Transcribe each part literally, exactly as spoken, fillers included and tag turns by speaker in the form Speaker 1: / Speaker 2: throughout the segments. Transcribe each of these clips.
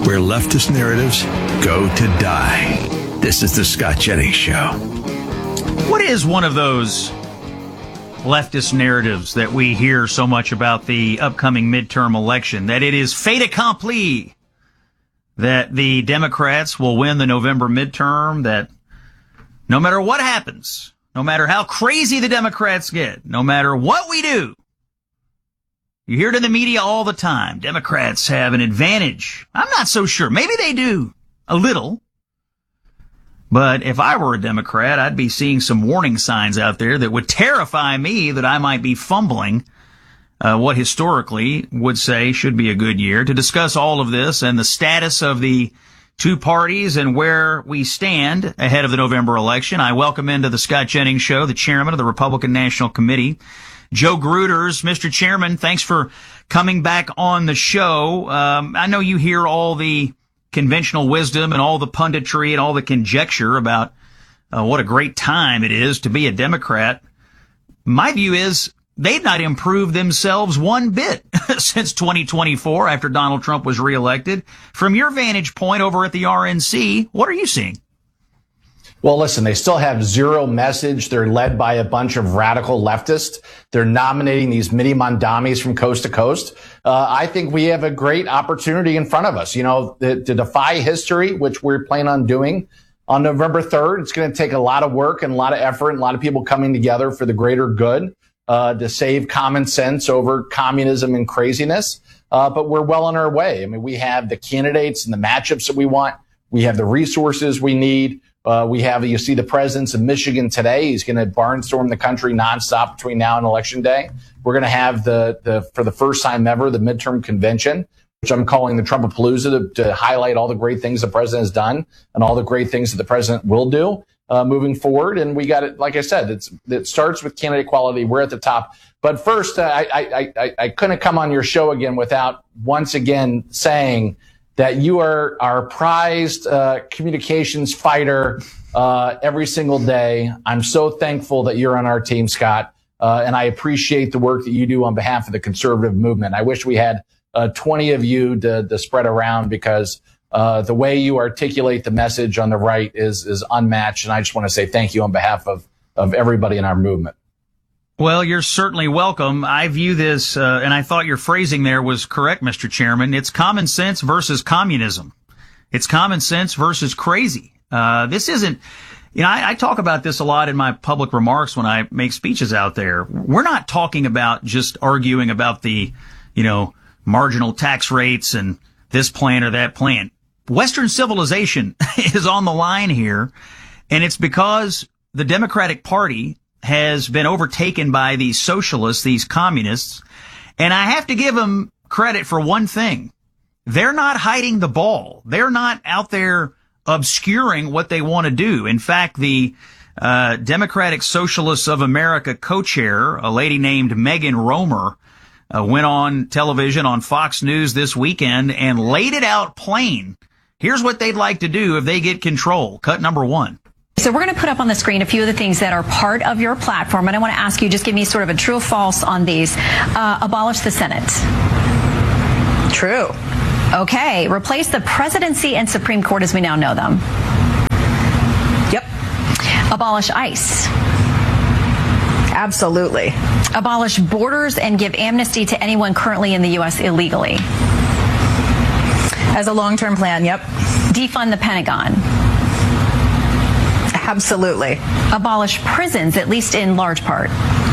Speaker 1: where leftist narratives go to die. This is the Scott Jennings Show.
Speaker 2: What is one of those leftist narratives that we hear so much about the upcoming midterm election? That it is fait accompli, that the Democrats will win the November midterm, that no matter what happens, no matter how crazy the Democrats get, no matter what we do, you hear it in the media all the time, Democrats have an advantage. I'm not so sure. Maybe they do, a little. But if I were a Democrat, I'd be seeing some warning signs out there that would terrify me that I might be fumbling uh, what historically would say should be a good year. To discuss all of this and the status of the two parties and where we stand ahead of the November election, I welcome into the Scott Jennings Show the chairman of the Republican National Committee, Joe Gruters. Mister Chairman, thanks for coming back on the show. Um, I know you hear all the conventional wisdom and all the punditry and all the conjecture about uh, what a great time it is to be a Democrat. My view is they've not improved themselves one bit since twenty twenty-four after Donald Trump was reelected. From your vantage point over at the R N C, what are you seeing?
Speaker 3: Well, listen, they still have zero message. They're led by a bunch of radical leftists. They're nominating these mini Mondamis from coast to coast. Uh, I think we have a great opportunity in front of us, you know, to, to defy history, which we're planning on doing on November third. It's going to take a lot of work and a lot of effort and a lot of people coming together for the greater good, uh, to save common sense over communism and craziness. Uh, but we're well on our way. I mean, we have the candidates and the matchups that we want. We have the resources we need. Uh, we have, you see the presence of Michigan today. He's going to barnstorm the country nonstop between now and Election Day. We're going to have the, the, for the first time ever, the midterm convention, which I'm calling the Trumpapalooza, to, to highlight all the great things the president has done and all the great things that the president will do, uh, moving forward. And we got it, like I said, it's, it starts with candidate quality. We're at the top. But first, uh, I, I, I, I couldn't come on your show again without once again saying that you are our prized uh, communications fighter uh, every single day. I'm so thankful that you're on our team, Scott, uh, and I appreciate the work that you do on behalf of the conservative movement. I wish we had uh, twenty of you to, to spread around, because uh, the way you articulate the message on the right is is unmatched, and I just want to say thank you on behalf of of everybody in our movement.
Speaker 2: Well, you're certainly welcome. I view this, uh, and I thought your phrasing there was correct, Mister Chairman. It's common sense versus communism. It's common sense versus crazy. Uh, this isn't, you know, I, I talk about this a lot in my public remarks when I make speeches out there. We're not talking about just arguing about the, you know, marginal tax rates and this plan or that plan. Western civilization is on the line here, and it's because the Democratic Party has been overtaken by these socialists, these communists. And I have to give them credit for one thing. They're not hiding the ball. They're not out there obscuring what they want to do. In fact, the uh, Democratic Socialists of America co-chair, a lady named Megan Romer, uh, went on television on Fox News this weekend and laid it out plain. Here's what they'd like to do if they get control. Cut number one.
Speaker 4: So we're going to put up on the screen a few of the things that are part of your platform, and I want to ask you, just give me sort of a true or false on these. Uh, abolish the Senate.
Speaker 5: True.
Speaker 4: Okay. Replace the presidency and Supreme Court as we now know them.
Speaker 5: Yep.
Speaker 4: Abolish ICE.
Speaker 5: Absolutely.
Speaker 4: Abolish borders and give amnesty to anyone currently in the U S illegally.
Speaker 5: As a long-term plan, yep.
Speaker 4: Defund the Pentagon.
Speaker 5: Absolutely.
Speaker 4: Abolish prisons, at least in large part.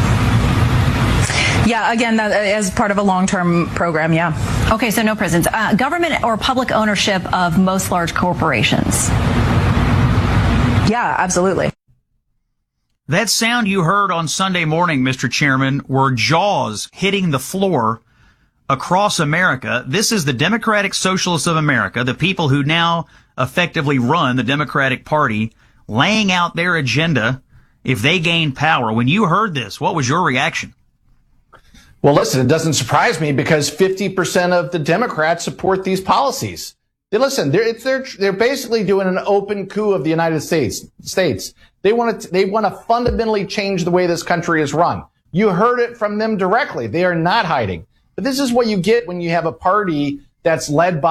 Speaker 5: Yeah, again, that, as part of a long-term program, yeah.
Speaker 4: Okay, so no prisons. Uh, government or public ownership of most large corporations.
Speaker 5: Yeah, absolutely.
Speaker 2: That sound you heard on Sunday morning, Mister Chairman, were jaws hitting the floor across America. This is the Democratic Socialists of America, the people who now effectively run the Democratic Party, laying out their agenda if they gain power. When you heard this, what was your reaction?
Speaker 3: Well, listen, it doesn't surprise me, because fifty percent of the Democrats support these policies. They, listen, they're, it's, they're, they're basically doing an open coup of the United States. States. They want to, they want to fundamentally change the way this country is run. You heard it from them directly. They are not hiding. But this is what you get when you have a party that's led by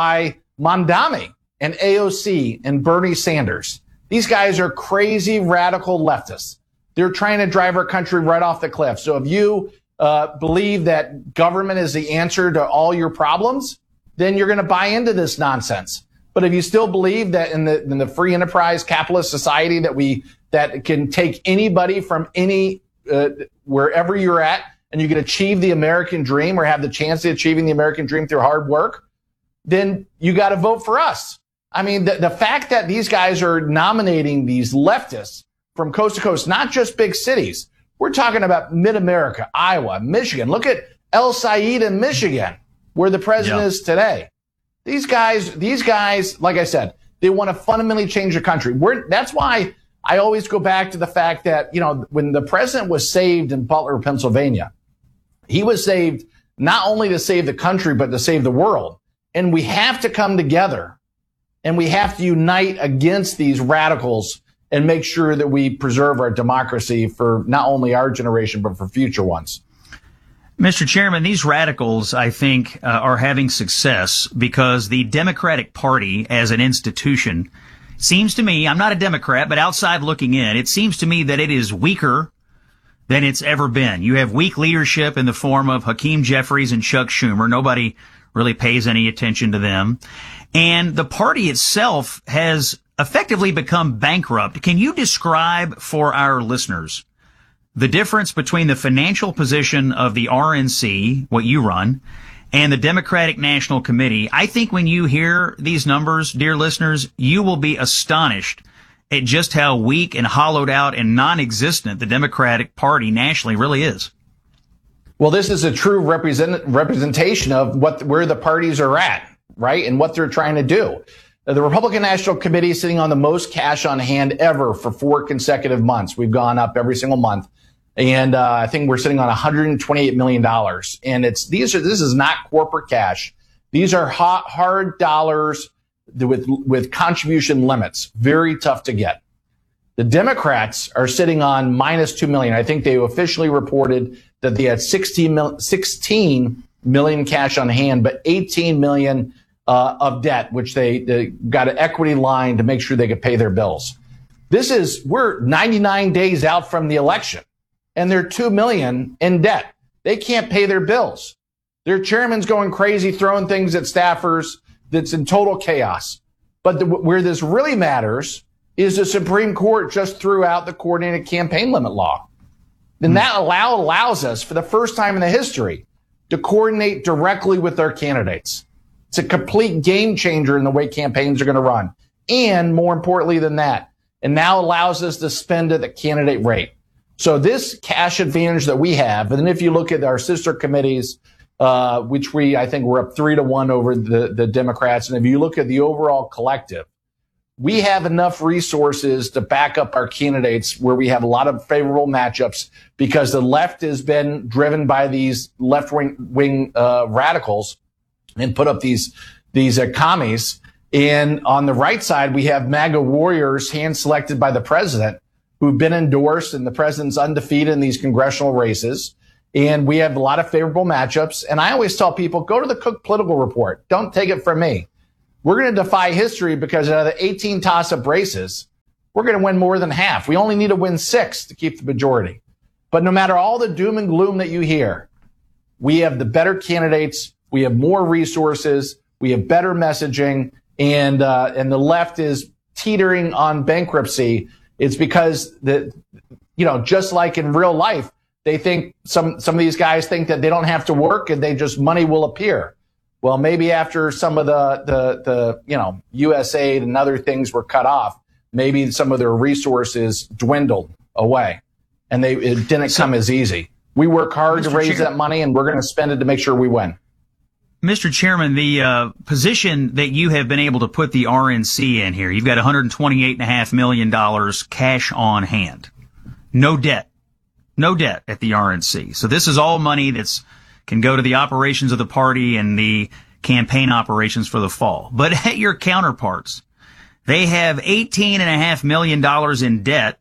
Speaker 3: Mondami and A O C and Bernie Sanders. These guys are crazy radical leftists. They're trying to drive our country right off the cliff. So if you uh, believe that government is the answer to all your problems, then you're going to buy into this nonsense. But if you still believe that in the in the free enterprise capitalist society that we that can take anybody from any uh, wherever you're at, and you can achieve the American dream or have the chance of achieving the American dream through hard work, then you got to vote for us. I mean, the, the fact that these guys are nominating these leftists from coast to coast, not just big cities. We're talking about mid-America, Iowa, Michigan. Look at El Said in Michigan, where the president
Speaker 2: yeah.
Speaker 3: is today. These guys, these guys, like I said, they want to fundamentally change the country. We're, that's why I always go back to the fact that, you know, when the president was saved in Butler, Pennsylvania, he was saved not only to save the country, but to save the world. And we have to come together and we have to unite against these radicals and make sure that we preserve our democracy for not only our generation, but for future ones.
Speaker 2: Mister Chairman, these radicals, I think, uh, are having success because the Democratic Party as an institution seems to me, I'm not a Democrat, but outside looking in, it seems to me that it is weaker than it's ever been. You have weak leadership in the form of Hakeem Jeffries and Chuck Schumer. Nobody really pays any attention to them. And the party itself has effectively become bankrupt. Can you describe for our listeners the difference between the financial position of the R N C, what you run, and the Democratic National Committee? I think when you hear these numbers, dear listeners, you will be astonished at just how weak and hollowed out and non-existent the Democratic Party nationally really is.
Speaker 3: Well, this is a true represent, representation of what where the parties are at, right, and what they're trying to do. The Republican National Committee is sitting on the most cash on hand ever for four consecutive months. We've gone up every single month. And uh, I think we're sitting on one hundred twenty-eight million dollars. And it's these are this is not corporate cash. These are hot, hard dollars with with contribution limits. Very tough to get. The Democrats are sitting on minus two million. I think they officially reported that they had sixteen million cash on hand, but eighteen million uh, of debt, which they, they got an equity line to make sure they could pay their bills. This is we're ninety-nine days out from the election. And they're two million in debt. They can't pay their bills. Their chairman's going crazy, throwing things at staffers. That's in total chaos. But the, where this really matters is the Supreme Court just threw out the coordinated campaign limit law. And that allow, allows us, for the first time in the history, to coordinate directly with our candidates. It's a complete game changer in the way campaigns are going to run. And more importantly than that, it now allows us to spend at the candidate rate. So this cash advantage that we have, and then if you look at our sister committees, uh, which we, I think we're up three to one over the, the Democrats. And if you look at the overall collective, we have enough resources to back up our candidates where we have a lot of favorable matchups because the left has been driven by these left wing, wing uh, radicals and put up these, these uh, commies. And on the right side, we have MAGA warriors hand selected by the president, who've been endorsed, and the president's undefeated in these congressional races. And we have a lot of favorable matchups. And I always tell people, go to the Cook Political Report. Don't take it from me. We're going to defy history because out of the eighteen toss-up races, we're going to win more than half. We only need to win six to keep the majority. But no matter all the doom and gloom that you hear, we have the better candidates. We have more resources. We have better messaging. And, uh, and the left is teetering on bankruptcy. It's because the, you know, just like in real life, they think some, some of these guys think that they don't have to work and they just money will appear. Well, maybe after some of the, the, the, you know, U S A I D and other things were cut off, maybe some of their resources dwindled away and they, it didn't come as easy. We work hard
Speaker 2: Mister
Speaker 3: to raise
Speaker 2: Chair-
Speaker 3: that money and we're going to spend it to make sure we win.
Speaker 2: Mister Chairman, the uh, position that you have been able to put the R N C in here, you've got one hundred twenty-eight point five million dollars cash on hand. No debt. No debt at the R N C. So this is all money that's can go to the operations of the party and the campaign operations for the fall. But at your counterparts, they have eighteen point five million dollars in debt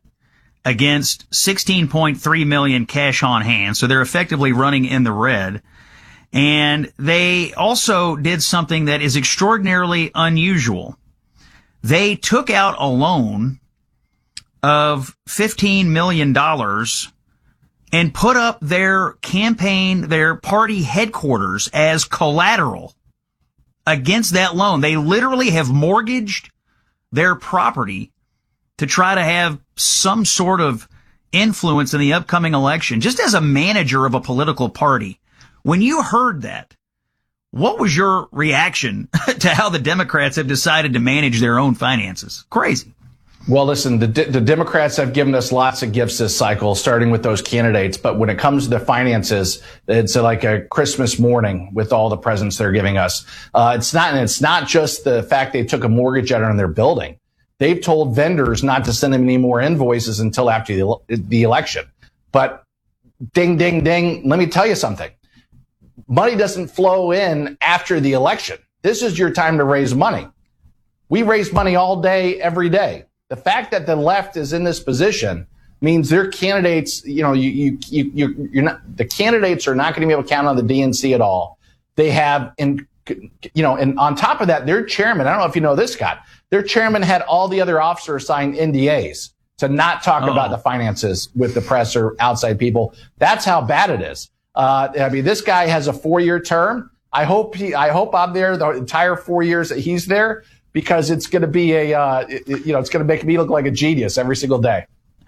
Speaker 2: against sixteen point three million dollars cash on hand. So they're effectively running in the red. And they also did something that is extraordinarily unusual. They took out a loan of fifteen million dollars and put up their campaign, their party headquarters as collateral against that loan. They literally have mortgaged their property to try to have some sort of influence in the upcoming election, just as a manager of a political party. When you heard that, what was your reaction to how the Democrats have decided to manage their own finances? Crazy.
Speaker 3: Well, listen, the, the Democrats have given us lots of gifts this cycle, starting with those candidates. But when it comes to the finances, it's like a Christmas morning with all the presents they're giving us. Uh, it's not, and it's not just the fact they took a mortgage out on their building. They've told vendors not to send them any more invoices until after the, the election. But ding, ding, ding. Let me tell you something. Money doesn't flow in after the election. This is your time to raise money. We raise money all day, every day. The fact that the left is in this position means their candidates, you know, you, you, you, you you're not, the candidates are not going to be able to count on the D N C at all. They have, in, you know, and on top of that, their chairman, I don't know if you know this, Scott, their chairman had all the other officers sign N D As to not talk oh. about the finances with the press or outside people. That's how bad it is. Uh, I mean, this guy has a four-year term. I hope he, I hope I'm there the entire four years that he's there, because it's going to be a, uh, it, you know, it's going to make me look like a genius every single day.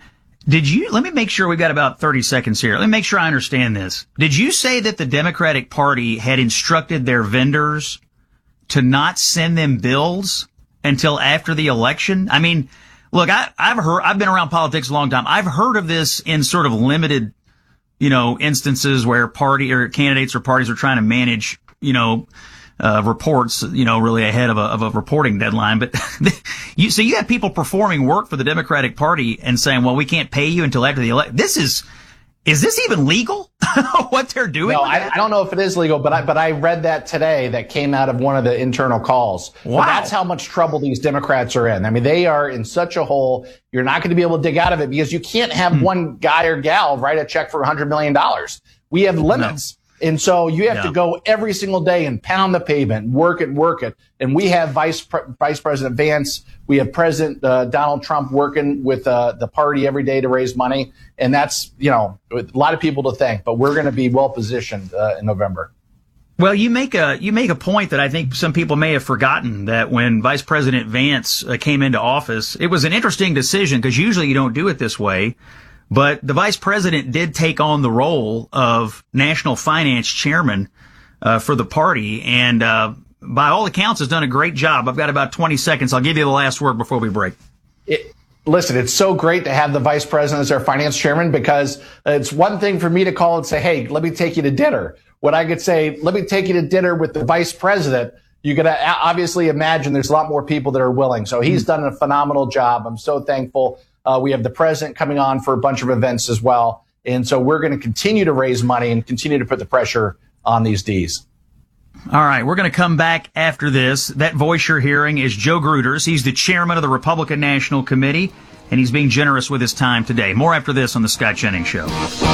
Speaker 2: Did you, let me make sure we've got about thirty seconds here. Let me make sure I understand this. Did you say that the Democratic Party had instructed their vendors to not send them bills until after the election? I mean, look, I, I've heard, I've been around politics a long time. I've heard of this in sort of limited, you know, instances where party or candidates or parties are trying to manage, you know, uh, reports, you know, really ahead of a, of a reporting deadline. But you, so you have people performing work for the Democratic Party and saying, well, we can't pay you until after the election. This is, is this even legal? What they're doing?
Speaker 3: No, I, I don't know if it is legal, but I, but I read that today that came out of one of the internal calls.
Speaker 2: Wow.
Speaker 3: But that's how much trouble these Democrats are in. I mean, they are in such a hole. You're not going to be able to dig out of it, because you can't have hmm. one guy or gal write a check for one hundred million dollars. We have limits. No. And so you have
Speaker 2: yeah.
Speaker 3: to go every single day and pound the pavement, work it, work it. And we have Vice Pre- Vice President Vance, we have President uh, Donald Trump working with uh, the party every day to raise money. And that's, you know, a lot of people to thank, but we're going to be well positioned uh, in November.
Speaker 2: Well, you make a you make a point that I think some people may have forgotten, that when Vice President Vance uh, came into office, it was an interesting decision, because usually you don't do it this way. But the vice president did take on the role of national finance chairman uh, for the party, and uh, by all accounts has done a great job. I've got about twenty seconds. I'll give you the last word before we break.
Speaker 3: It, listen, it's so great to have the vice president as our finance chairman, because it's one thing for me to call and say, hey, let me take you to dinner. When I could say, let me take you to dinner with the vice president, you could obviously imagine there's a lot more people that are willing. So he's done a phenomenal job. I'm so thankful. Uh, we have the president coming on for a bunch of events as well. And so we're going to continue to raise money and continue to put the pressure on these Ds.
Speaker 2: All right. We're going to come back after this. That voice you're hearing is Joe Gruters. He's the chairman of the Republican National Committee, and he's being generous with his time today. More after this on the Scott Jennings Show.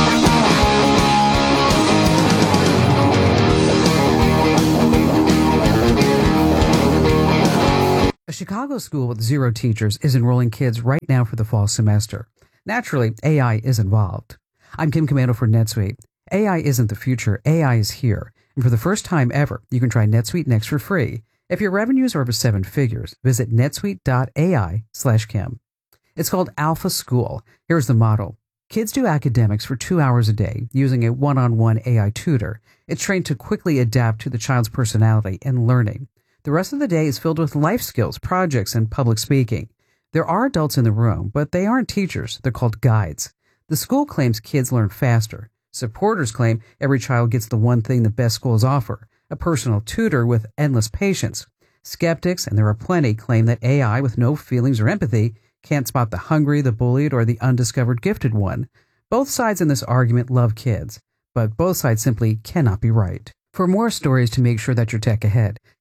Speaker 6: A Chicago school with zero teachers is enrolling kids right now for the fall semester. Naturally, A I is involved. I'm Kim Commando for NetSuite. A I isn't the future, A I is here. And for the first time ever, you can try NetSuite Next for free. If your revenues are over seven figures, visit netsuite.ai slash Kim. It's called Alpha School. Here's the motto. Kids do academics for two hours a day using a one-on-one A I tutor. It's trained to quickly adapt to the child's personality and learning. The rest of the day is filled with life skills, projects, and public speaking. There are adults in the room, but they aren't teachers. They're called guides. The school claims kids learn faster. Supporters claim every child gets the one thing the best schools offer, a personal tutor with endless patience. Skeptics, and there are plenty, claim that A I with no feelings or empathy can't spot the hungry, the bullied, or the undiscovered gifted one. Both sides in this argument love kids, but both sides simply cannot be right. For more stories to make sure that you're tech ahead, give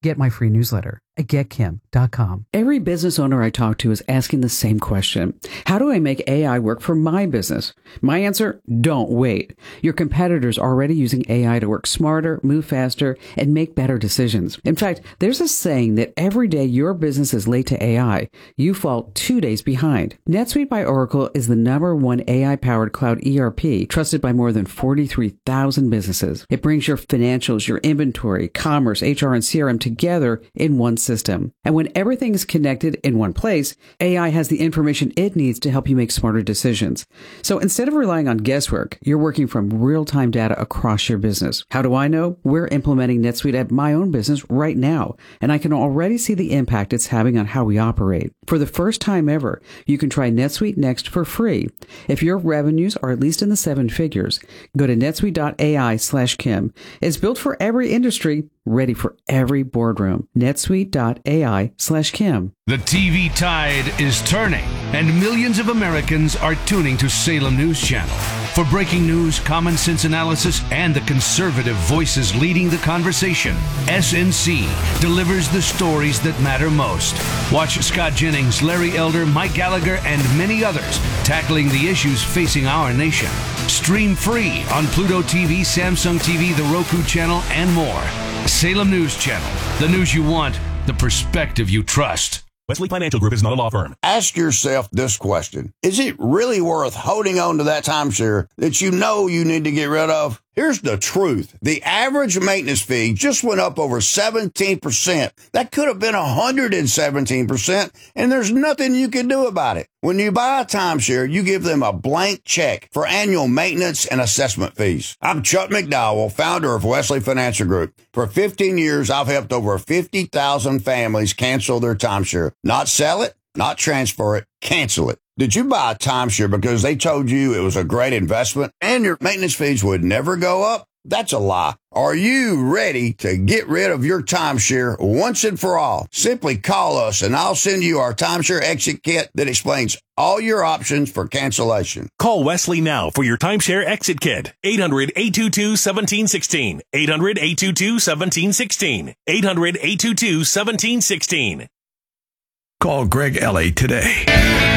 Speaker 6: Get my free newsletter at get kim dot com. Every business owner I talk to is asking the same question. How do I make A I work for my business? My answer, don't wait. Your competitors are already using A I to work smarter, move faster, and make better decisions. In fact, there's a saying that every day your business is late to A I, you fall two days behind. NetSuite by Oracle is the number one A I-powered cloud E R P, trusted by more than forty-three thousand businesses. It brings your financials, your inventory, commerce, H R, and C R M together in one system. And when everything is connected in one place, A I has the information it needs to help you make smarter decisions. So instead of relying on guesswork, you're working from real-time data across your business. How do I know? We're implementing NetSuite at my own business right now, and I can already see the impact it's having on how we operate. For the first time ever, you can try NetSuite Next for free. If your revenues are at least in the seven figures, go to netsuite dot A I slash Kim. It's built for every industry, ready for every boardroom. netsuite dot A I slash Kim.
Speaker 7: The T V tide is turning, and millions of Americans are tuning to Salem News Channel. For breaking news, common sense analysis, and the conservative voices leading the conversation, S N C delivers the stories that matter most. Watch Scott Jennings, Larry Elder, Mike Gallagher, and many others tackling the issues facing our nation. Stream free on Pluto T V, Samsung T V, the Roku channel, and more. Salem News Channel. The news you want, the perspective you trust.
Speaker 8: Wesley Financial Group is not a law firm.
Speaker 9: Ask yourself this question. Is it really worth holding on to that timeshare that you know you need to get rid of? Here's the truth. The average maintenance fee just went up over seventeen percent. That could have been one hundred seventeen percent, and there's nothing you can do about it. When you buy a timeshare, you give them a blank check for annual maintenance and assessment fees. I'm Chuck McDowell, founder of Wesley Financial Group. For fifteen years, I've helped over fifty thousand families cancel their timeshare. Not sell it, not transfer it, cancel it. Did you buy a timeshare because they told you it was a great investment and your maintenance fees would never go up? That's a lie. Are you ready to get rid of your timeshare once and for all? Simply call us and I'll send you our timeshare exit kit that explains all your options for cancellation.
Speaker 8: Call Wesley now for your timeshare exit kit. eight hundred, eight two two, one seven one six. eight hundred, eight two two, one seven one six. eight hundred, eight two two, one seven one six.
Speaker 1: Call Greg Ellie today.